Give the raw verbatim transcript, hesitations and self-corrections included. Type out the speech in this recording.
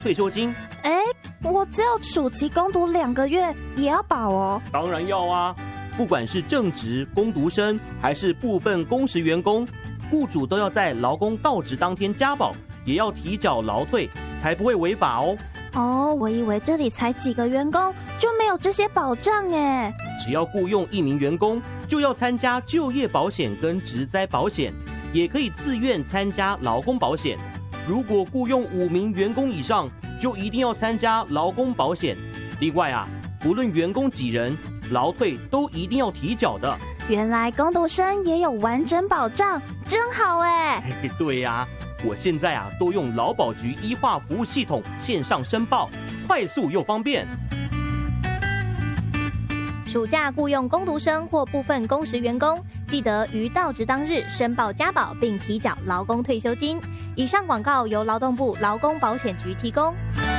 退休金。 哎，我只有暑期工读两个月，也要保哦？ 当然要啊，不管是正职工读生还是部分工时员工，雇主都要在劳工到职当天加保，也要提缴劳退，才不会违法哦。 哦，我以为这里才几个员工就没有这些保障耶。 只要雇用一名员工，就要参加就业保险跟职灾保险，也可以自愿参加劳工保险。如果雇用五名员工以上，就一定要参加劳工保险。另外啊，不论员工几人，劳退都一定要提缴的。 原来工读生也有完整保障，真好哎！ 对呀、啊，我现在啊都用劳保局医化服务系统线上申报，快速又方便。 暑假雇用工读生或部分工时员工，记得于到职当日申报加保并提缴劳工退休金。以上广告由劳动部劳工保险局提供。